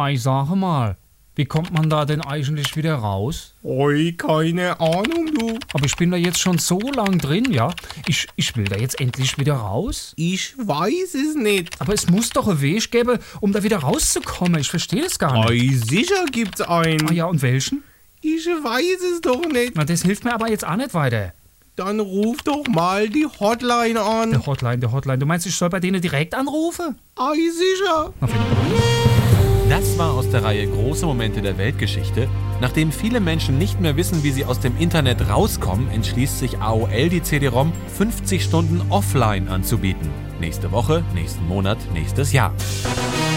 Ei, sag mal, wie kommt man da denn eigentlich wieder raus? Oi, keine Ahnung, du. Aber ich bin da jetzt schon so lang drin, ja? Ich will da jetzt endlich wieder raus. Ich weiß es nicht. Aber es muss doch einen Weg geben, um da wieder rauszukommen. Ich verstehe das gar nicht. Oi, sicher gibt's einen. Ah ja, und welchen? Ich weiß es doch nicht. Na, das hilft mir aber jetzt auch nicht weiter. Dann ruf doch mal die Hotline an. Der Hotline. Du meinst, ich soll bei denen direkt anrufen? Ei, sicher. Na, Das war aus der Reihe Große Momente der Weltgeschichte. Nachdem viele Menschen nicht mehr wissen, wie sie aus dem Internet rauskommen, entschließt sich AOL die CD-ROM 50 Stunden offline anzubieten. Nächste Woche, nächsten Monat, nächstes Jahr.